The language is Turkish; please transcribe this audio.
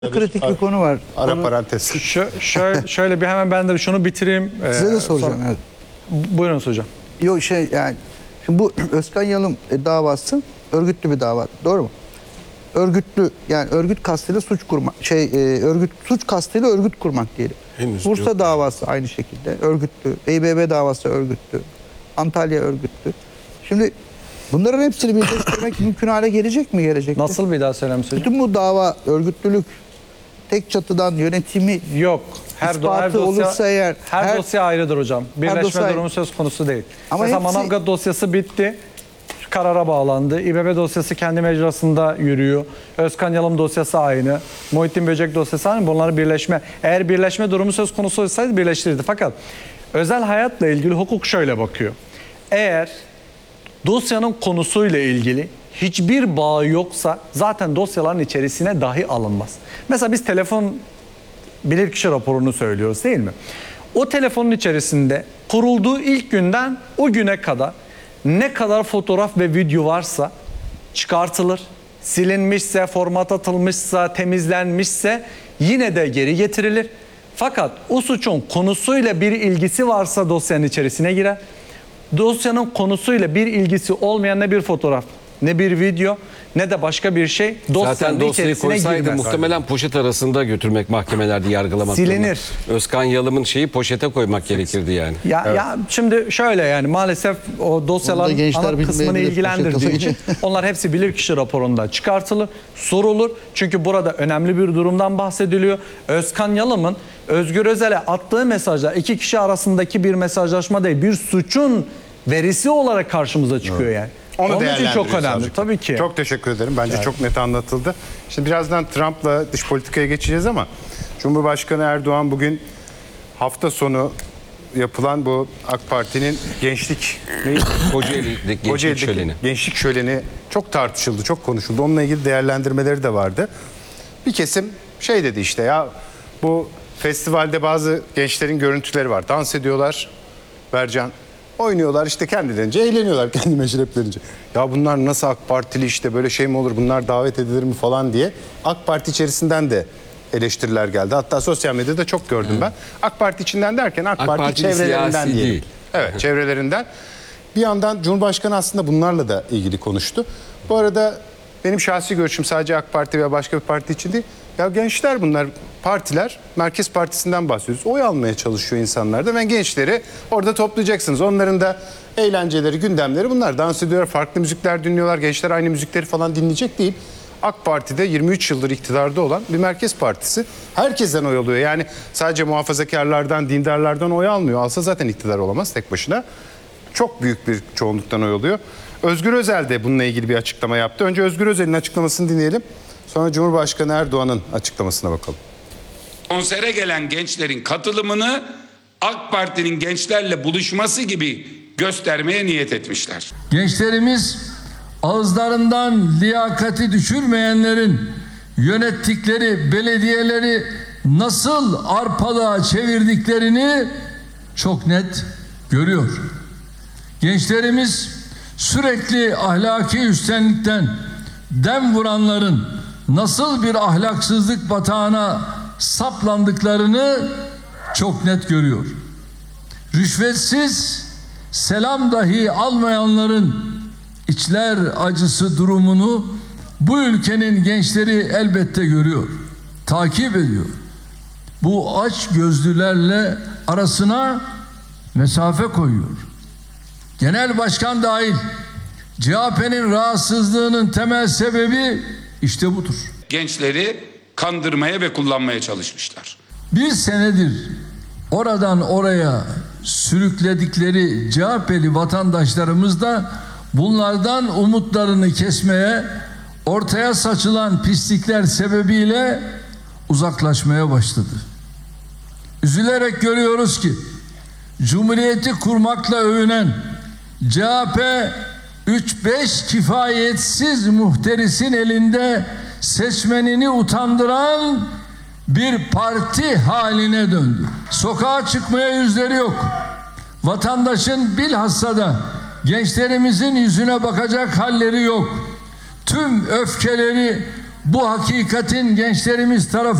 Kritik bir konu var. Ara parantez. Şöyle bir hemen ben de şunu bitireyim. Size de soracağım. Sonra... Evet. Buyurun hocam. Yok yani şimdi bu Özkan Yalım davası örgütlü bir dava. Doğru mu? Örgütlü yani örgüt kastıyla suç kurmak suç kastıyla örgüt kurmak diyelim. Bursa davası aynı şekilde örgütlü. İBB davası örgütlü. Antalya örgütlü. Şimdi bunların hepsini birleştirmek mümkün hale gelecek mi gelecekte? Nasıl bir daha söylemiş hocam? Bütün bu dava örgütlülük tek çatıdan yönetimi yok. Her dosya olursa eğer her dosya ayrıdır hocam. Birleşme dosya durumu söz konusu değil. Ama mesela hepsi... Manavgat dosyası bitti. Karara bağlandı. İBB dosyası kendi mecrasında yürüyor. Özkan Yalım dosyası aynı. Muhittin Böcek dosyası aynı. Bunları birleşme. Eğer birleşme durumu söz konusu olsaydı birleştirirdi. Fakat özel hayatla ilgili hukuk şöyle bakıyor. Eğer dosyanın konusuyla ilgili hiçbir bağı yoksa zaten dosyaların içerisine dahi alınmaz. Mesela biz telefon bilirkişi raporunu söylüyoruz değil mi? O telefonun içerisinde kurulduğu ilk günden o güne kadar ne kadar fotoğraf ve video varsa çıkartılır. Silinmişse, format atılmışsa, temizlenmişse yine de geri getirilir. Fakat o suçun konusuyla bir ilgisi varsa dosyanın içerisine girer. Dosyanın konusuyla bir ilgisi olmayan ne bir fotoğraf, ne bir video, ne de başka bir şey dosyanın zaten dosyayı içerisine koysaydı girmez. muhtemelen poşet arasında götürmek mahkemelerde yargılamak. Silinir. Özkan Yalım'ın şeyi poşete koymak gerekirdi yani. Ya şimdi şöyle yani maalesef o dosyaların ana kısmını ilgilendirdiği için onlar hepsi bilirkişi raporunda çıkartılır, sorulur. Çünkü burada önemli bir durumdan bahsediliyor. Özkan Yalım'ın Özgür Özel'e attığı mesajlar iki kişi arasındaki bir mesajlaşma değil, bir suçun verisi olarak karşımıza çıkıyor yani. Onun için çok önemli tabii ki. Çok teşekkür ederim. Bence çok net anlatıldı. Şimdi birazdan Trump'la dış politikaya geçeceğiz ama Cumhurbaşkanı Erdoğan bugün hafta sonu yapılan bu AK Parti'nin Kocaeli'deki gençlik şöleni çok tartışıldı, çok konuşuldu. Onunla ilgili değerlendirmeleri de vardı. Bir kesim şey dedi işte ya bu festivalde bazı gençlerin görüntüleri var. Dans ediyorlar. Bercan oynuyorlar işte kendilerince eğleniyorlar kendi meşreplerince. Ya bunlar nasıl AK Partili işte böyle şey mi olur bunlar davet edilir mi falan diye AK Parti içerisinden de eleştiriler geldi. Hatta sosyal medyada çok gördüm ben. AK Parti içinden derken AK Parti çevrelerinden değil. Evet çevrelerinden. Bir yandan Cumhurbaşkanı aslında bunlarla da ilgili konuştu. Bu arada benim şahsi görüşüm sadece AK Parti veya başka bir parti için değil. Ya gençler bunlar partiler, Merkez Partisi'nden bahsediyoruz. Oy almaya çalışıyor insanlar da. Ben gençleri orada toplayacaksınız. Onların da eğlenceleri, gündemleri bunlar. Dans ediyorlar, farklı müzikler dinliyorlar. Gençler aynı müzikleri falan dinleyecek değil. AK Parti'de 23 yıldır iktidarda olan bir Merkez Partisi. Herkesten oy alıyor. Yani sadece muhafazakarlardan, dindarlardan oy almıyor. Alsa zaten iktidar olamaz tek başına. Çok büyük bir çoğunluktan oy alıyor. Özgür Özel de bununla ilgili bir açıklama yaptı. Önce Özgür Özel'in açıklamasını dinleyelim. Sonra Cumhurbaşkanı Erdoğan'ın açıklamasına bakalım. Konsere gelen gençlerin katılımını AK Parti'nin gençlerle buluşması gibi göstermeye niyet etmişler. Gençlerimiz ağızlarından liyakati düşürmeyenlerin yönettikleri belediyeleri nasıl arpalığa çevirdiklerini çok net görüyor. Gençlerimiz sürekli ahlaki üstünlükten dem vuranların nasıl bir ahlaksızlık batağına saplandıklarını çok net görüyor. Rüşvetsiz selam dahi almayanların içler acısı durumunu bu ülkenin gençleri elbette görüyor, takip ediyor. Bu aç gözlülerle arasına mesafe koyuyor. Genel başkan dahil CHP'nin rahatsızlığının temel sebebi işte budur. Gençleri kandırmaya ve kullanmaya çalışmışlar. Bir senedir oradan oraya sürükledikleri CHP'li vatandaşlarımız da bunlardan umutlarını kesmeye, ortaya saçılan pislikler sebebiyle uzaklaşmaya başladı. Üzülerek görüyoruz ki Cumhuriyeti kurmakla övünen CHP 3-5 kifayetsiz muhterisin elinde seçmenini utandıran bir parti haline döndü. Sokağa çıkmaya yüzleri yok. Vatandaşın bilhassa da gençlerimizin yüzüne bakacak halleri yok. Tüm öfkeleri bu hakikatin gençlerimiz tarafından